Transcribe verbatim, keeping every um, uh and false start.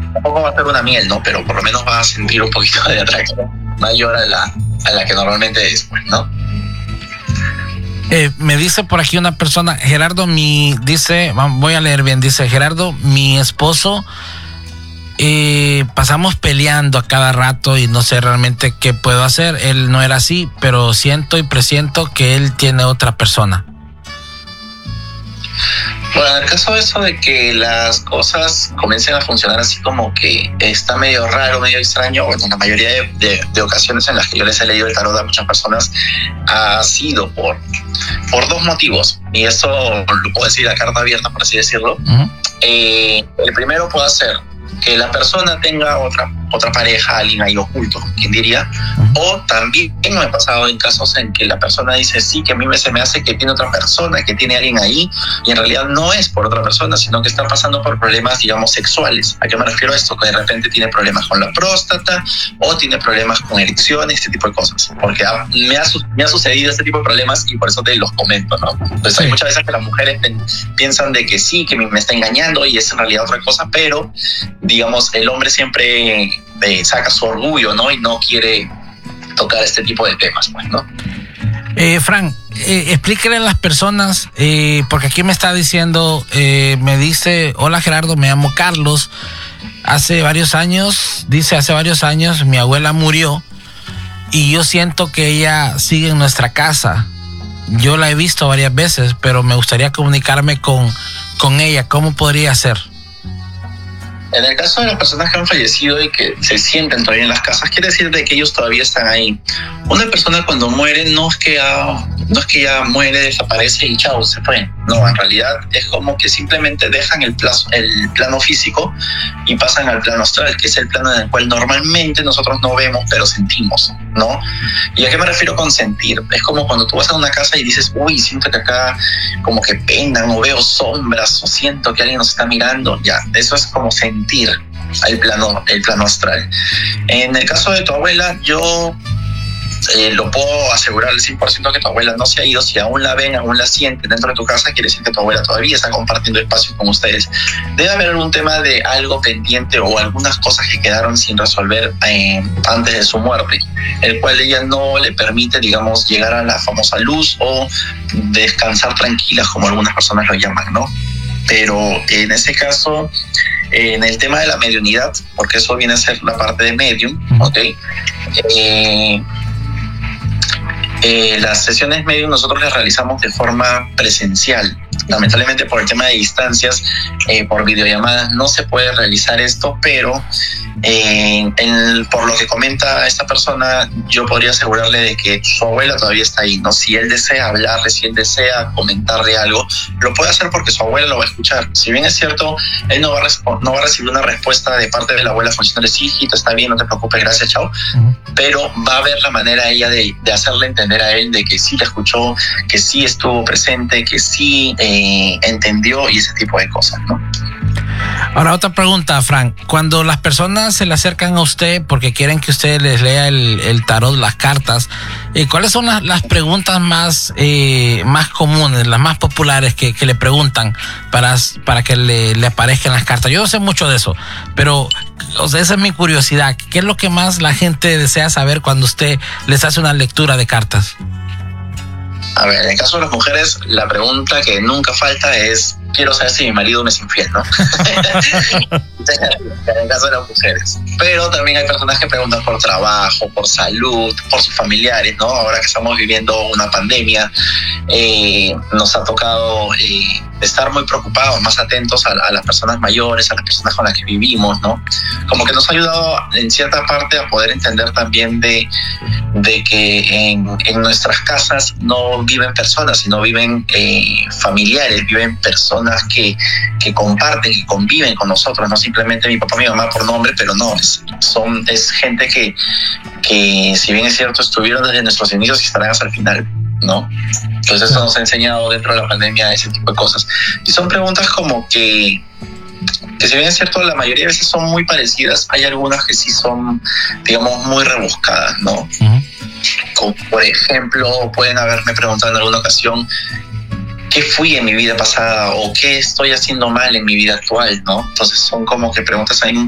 tampoco va a ser una miel, ¿no? Pero por lo menos va a sentir un poquito de atracción mayor a la, a la que normalmente es, pues, ¿no? Eh, me dice por aquí una persona, Gerardo, mi, dice, voy a leer bien, dice, Gerardo, mi esposo, eh, pasamos peleando a cada rato y no sé realmente qué puedo hacer. Él no era así, pero siento y presiento que él tiene otra persona. Bueno, en el caso de eso de que las cosas comiencen a funcionar así como que está medio raro, medio extraño, bueno, la mayoría de, de, de ocasiones en las que yo les he leído el tarot a muchas personas ha sido por, por dos motivos, y eso lo puedo decir a carta abierta, por así decirlo. Uh-huh. Eh, el primero puede ser que la persona tenga otra, otra pareja, alguien ahí oculto, ¿quién diría? Uh-huh. O también me ha pasado en casos en que la persona dice, sí, que a mí me, se me hace que tiene otra persona, que tiene alguien ahí, y en realidad no es por otra persona, sino que está pasando por problemas, digamos, sexuales. ¿A qué me refiero a esto? Que de repente tiene problemas con la próstata, o tiene problemas con erecciones, este tipo de cosas. Porque ha, me, ha, me ha sucedido este tipo de problemas, y por eso te los comento, ¿no? Entonces sí. Hay muchas veces que las mujeres piensan de que sí, que me está engañando, y es en realidad otra cosa, pero digamos, el hombre siempre eh, saca su orgullo, ¿no? Y no quiere tocar este tipo de temas, pues, ¿no? Eh, Frank, eh, explíquele a las personas, eh, porque aquí me está diciendo, eh, me dice, hola Gerardo, me llamo Carlos. Hace varios años, dice, hace varios años mi abuela murió y yo siento que ella sigue en nuestra casa. Yo la he visto varias veces, pero me gustaría comunicarme con, con ella. ¿Cómo podría ser? En el caso de las personas que han fallecido y que se sienten todavía en las casas, quiere decir de que ellos todavía están ahí. Una persona cuando muere no es que ya, no es que ya muere, desaparece y chao, se fue. No, en realidad es como que simplemente dejan el, plazo, el plano físico y pasan al plano astral, que es el plano en el cual normalmente nosotros no vemos, pero sentimos, ¿no? ¿Y a qué me refiero con sentir? Es como cuando tú vas a una casa y dices, uy, siento que acá como que pendan, o veo sombras, o siento que alguien nos está mirando. Ya, eso es como sentir el plano, el plano astral. En el caso de tu abuela, yo eh, lo puedo asegurar al cien por ciento que tu abuela no se ha ido. Si aún la ven, aún la sienten dentro de tu casa, quiere decir que tu abuela todavía está compartiendo espacio con ustedes. Debe haber algún tema de algo pendiente o algunas cosas que quedaron sin resolver eh, antes de su muerte, el cual ella no le permite, digamos, llegar a la famosa luz o descansar tranquilas, como algunas personas lo llaman, ¿no? Pero en ese caso, en el tema de la mediunidad, porque eso viene a ser la parte de medium, ¿ok? Eh, eh, las sesiones medium nosotros las realizamos de forma presencial. Lamentablemente por el tema de distancias, eh, por videollamadas no se puede realizar esto, pero eh, en, por lo que comenta esta persona, yo podría asegurarle de que su abuela todavía está ahí, ¿no? Si él desea hablarle, si él desea comentarle algo, lo puede hacer porque su abuela lo va a escuchar. Si bien es cierto, él no va a, resp- no va a recibir una respuesta de parte de la abuela funcional de sí, hijito, está bien, no te preocupes, gracias, chao. Uh-huh. Pero va a ver la manera ella de, de hacerle entender a él de que sí la escuchó, que sí estuvo presente, que sí eh, entendió y ese tipo de cosas, ¿no? Ahora otra pregunta, Frank. Cuando las personas se le acercan a usted porque quieren que usted les lea el, el tarot, las cartas, eh, ¿cuáles son las, las preguntas más eh, más comunes, las más populares que, que le preguntan para, para que le, le aparezcan las cartas? Yo no sé mucho de eso, pero o sea, esa es mi curiosidad. ¿Qué es lo que más la gente desea saber cuando usted les hace una lectura de cartas? A ver, en el caso de las mujeres, la pregunta que nunca falta es: quiero saber si mi marido me es infiel, ¿no? En el caso de las mujeres. Pero también hay personas que preguntan por trabajo, por salud, por sus familiares, ¿no? Ahora que estamos viviendo una pandemia, eh, nos ha tocado eh, estar muy preocupados, más atentos a, a las personas mayores, a las personas con las que vivimos, ¿no? Como que nos ha ayudado en cierta parte a poder entender también de, de que en, en nuestras casas no viven personas, sino viven eh, familiares, viven personas que, que comparten, que conviven con nosotros, no simplemente mi papá, mi mamá por nombre, pero no, es, son, es gente que, que si bien es cierto estuvieron desde nuestros inicios y estarán hasta el final, ¿no? Entonces eso nos ha enseñado dentro de la pandemia ese tipo de cosas. Y son preguntas como que, que si bien es cierto, la mayoría de veces son muy parecidas, hay algunas que sí son, digamos, muy rebuscadas, ¿no? Uh-huh. Como por ejemplo, pueden haberme preguntado en alguna ocasión qué fui en mi vida pasada o qué estoy haciendo mal en mi vida actual, ¿no? Entonces son como que preguntas ahí